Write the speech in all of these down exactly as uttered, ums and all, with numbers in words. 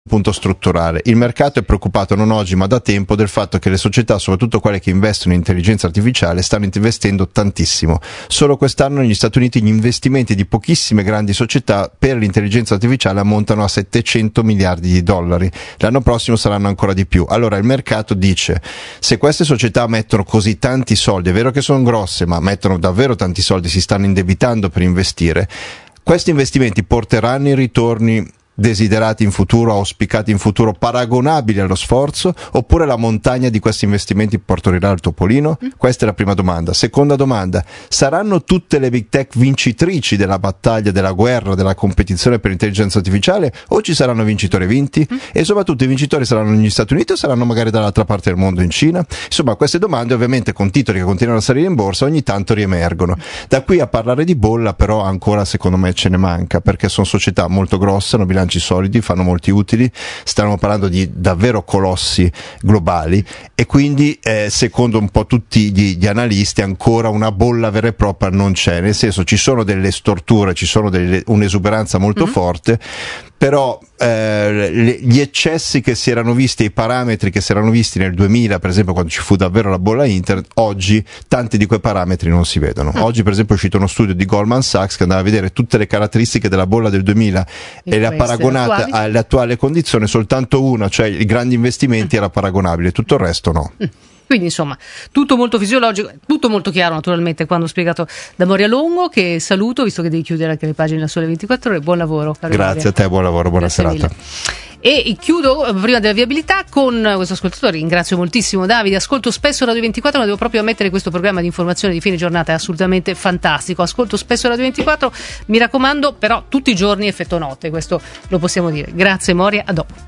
punto strutturale. Il mercato è preoccupato non oggi ma da tempo del fatto che le società, soprattutto quelle che investono in intelligenza artificiale, stanno investendo tantissimo. Solo quest'anno negli Stati Uniti gli investimenti di pochissime grandi società per l'intelligenza artificiale ammontano a settecento miliardi di dollari. L'anno prossimo saranno ancora di più. Allora il mercato dice: se queste società mettono così tanti soldi, è vero che sono grosse, ma mettono davvero tanti soldi, si stanno indebitando per investire, questi investimenti porteranno i ritorni desiderati in futuro, auspicati in futuro, paragonabili allo sforzo, oppure la montagna di questi investimenti porterà il topolino? Mm. Questa è la prima domanda. Seconda domanda: saranno tutte le big tech vincitrici della battaglia, della guerra, della competizione per l'intelligenza artificiale, o ci saranno vincitori e vinti? Mm. E soprattutto i vincitori saranno negli Stati Uniti o saranno magari dall'altra parte del mondo, in Cina? Insomma, queste domande, ovviamente con titoli che continuano a salire in borsa, ogni tanto riemergono. Da qui a parlare di bolla però ancora secondo me ce ne manca, perché sono società molto grosse, hanno bilanci solidi, fanno molti utili, stiamo parlando di davvero colossi globali, e quindi eh, secondo un po' tutti gli, gli analisti ancora una bolla vera e propria non c'è, nel senso ci sono delle storture, ci sono delle, un'esuberanza molto mm-hmm. forte, però eh, le, gli eccessi che si erano visti, i parametri che si erano visti nel duemila, per esempio quando ci fu davvero la bolla internet, oggi tanti di quei parametri non si vedono. Mm. Oggi per esempio è uscito uno studio di Goldman Sachs che andava a vedere tutte le caratteristiche della bolla del duemila e, e le ha paragonate alle attuali condizioni, soltanto una, cioè i grandi investimenti, mm. era paragonabile, tutto il resto no. Mm. Quindi insomma tutto molto fisiologico, tutto molto chiaro naturalmente quando ho spiegato da Moria Longo, che saluto visto che devi chiudere anche le pagine della Sole ventiquattro Ore. Buon lavoro. Grazie Moria. A te, buon lavoro, buona Grazie serata. Mille. E chiudo prima della viabilità con questo ascoltatore, ringrazio moltissimo Davide, ascolto spesso Radio ventiquattro, ma devo proprio ammettere che questo programma di informazione di fine giornata è assolutamente fantastico, ascolto spesso Radio ventiquattro, mi raccomando però tutti i giorni effetto notte, questo lo possiamo dire. Grazie Moria, a dopo.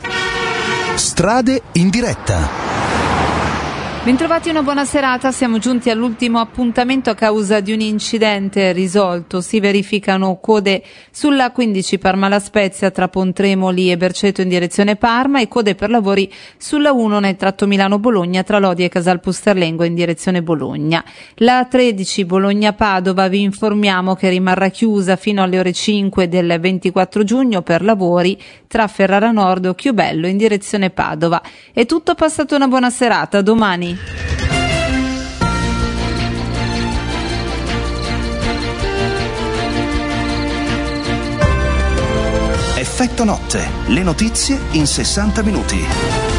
Strade in diretta. Bentrovati, una buona serata, siamo giunti all'ultimo appuntamento a causa di un incidente risolto. Si verificano code sulla quindici Parma-La Spezia tra Pontremoli e Berceto in direzione Parma e code per lavori sulla uno nel tratto Milano-Bologna tra Lodi e Casal Pusterlengo in direzione Bologna. La tredici Bologna-Padova vi informiamo che rimarrà chiusa fino alle ore cinque del ventiquattro giugno per lavori tra Ferrara Nord e Occhiobello in direzione Padova. È tutto, passate una buona serata, domani. Effetto notte, le notizie in sessanta minuti.